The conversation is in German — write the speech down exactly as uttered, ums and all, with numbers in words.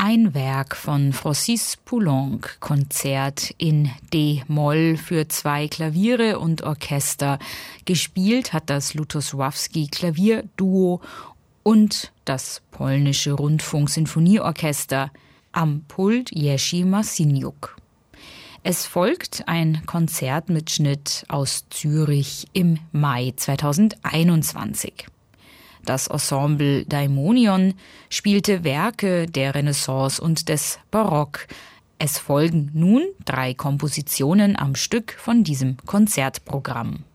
Ein Werk von Francis Poulenc, Konzert in D-Moll für zwei Klaviere und Orchester. Gespielt hat das Lutosławski Klavierduo und das polnische Rundfunksinfonieorchester. Am Pult Jerzy Marciniuk. Es folgt ein Konzertmitschnitt aus Zürich im Mai zweitausendeinundzwanzig. Das Ensemble Daimonion spielte Werke der Renaissance und des Barock. Es folgen nun drei Kompositionen am Stück von diesem Konzertprogramm.